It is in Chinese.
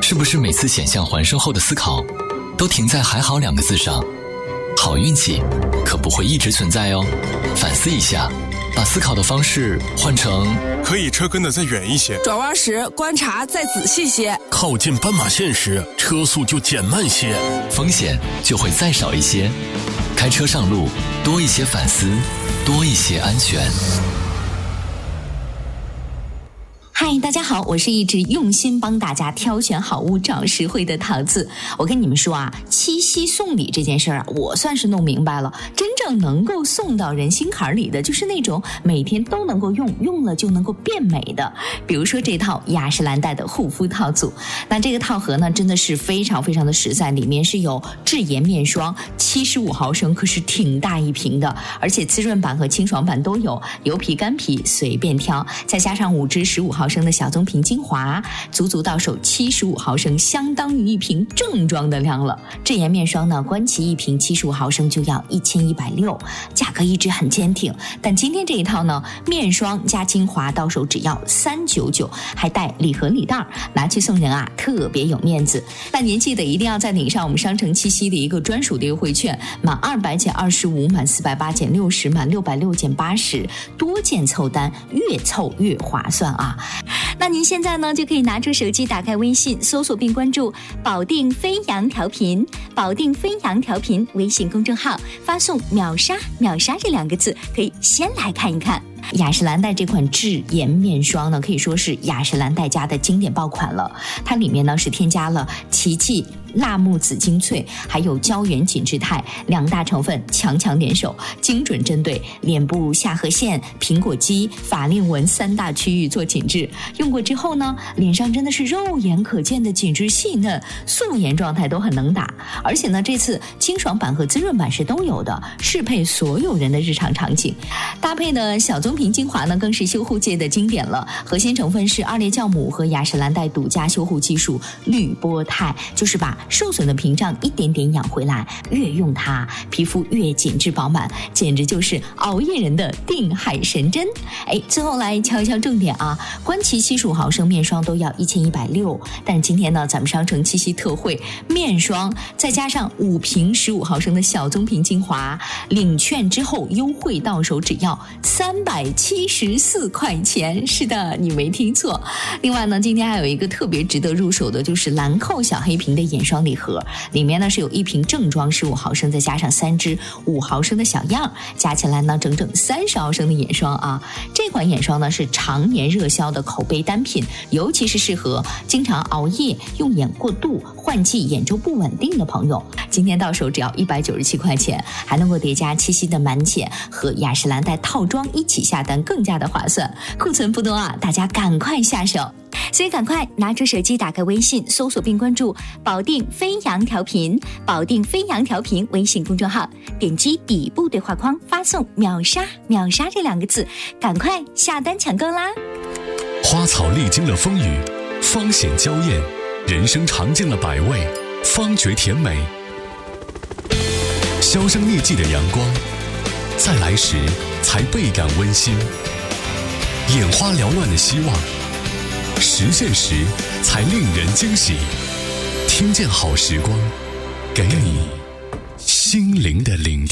是不是每次险象环生后的思考都停在还好2个字上？好运气可不会一直存在哦，反思一下，把思考的方式换成可以车跟得再远一些， 转弯时观察再仔细些， 靠近斑马线时车速就减慢些， 风险就会再少一些。开车上路，多一些反思，多一些安全。 嗨，大家好，我是一直用心帮大家挑选好物找实惠的桃子。我跟你们说啊，七夕送礼这件事儿啊，我算是弄明白了。真正能够送到人心坎里的，就是那种每天都能够用，用了就能够变美的。比如说这套雅诗兰黛的护肤套组，那这个套盒呢，真的是非常非常的实在，里面是有智妍面霜75毫升，可是挺大一瓶的，而且滋润版和清爽版都有，油皮干皮随便挑，再加上5支15毫升的小棕瓶精华，足足到手75毫升，相当于一瓶正装的量了。智妍面霜呢，官旗一瓶75毫升就要1160，价格一直很坚挺。但今天这一套呢，面霜加精华到手只要399，还带礼盒礼袋，拿去送人啊，特别有面子。那您记得一定要再领上我们商城七夕的一个专属的优惠券，满200减25，满480减60，满660减80，多件凑单，越凑越划算啊！那您现在呢，就可以拿出手机，打开微信，搜索并关注保定飞扬调频，保定飞扬调频微信公众号，发送秒杀秒杀这2个字，可以先来看一看。雅诗兰黛这款智妍面霜呢，可以说是雅诗兰黛家的经典爆款了。它里面呢是添加了奇迹辣木籽精粹还有胶原紧致肽2大成分，强强联手，精准针对脸部下颌线、苹果肌、法令纹3大区域做紧致。用过之后呢，脸上真的是肉眼可见的紧致细嫩，素颜状态都很能打。而且呢，这次清爽版和滋润版是都有的，适配所有人的日常场景。搭配的小棕瓶精华呢，更是修护界的经典了。核心成分是2列酵母和雅诗兰黛独家修护技术滤波肽，就是把受损的屏障一点点养回来，越用它皮肤越紧致饱满，简直就是熬夜人的定海神针。最后来敲一敲重点啊，官旗75毫升面霜都要1160，但是今天呢，咱们商城七夕特惠，面霜再加上5瓶15毫升的小棕瓶精华，领券之后优惠到手只要374块钱。是的，你没听错。另外呢，今天还有一个特别值得入手的，就是兰蔻小黑瓶的眼霜礼盒，里面呢是有1瓶正装15毫升，再加上3支5毫升的小样，加起来呢整整30毫升的眼霜啊。这款眼霜呢是常年热销的口碑单品，尤其是适合经常熬夜、用眼过度、换季眼周不稳定的朋友。今天到手只要197块钱，还能够叠加七夕的满减和雅诗兰黛套装一起下单，更加的划算。库存不多啊，大家赶快下手。所以赶快拿出手机，打开微信，搜索并关注保定飞扬调频，保定飞扬调频微信公众号，点击底部对话框，发送秒杀秒杀这2个字，赶快下单抢购啦！ 花草历经了风雨，芳显娇艳，人生尝尽了百味，方觉甜美。销声匿迹的阳光，在来时才倍感温馨。眼花缭乱的希望，实现时才令人惊喜。听见好时光，给你心灵的聆听。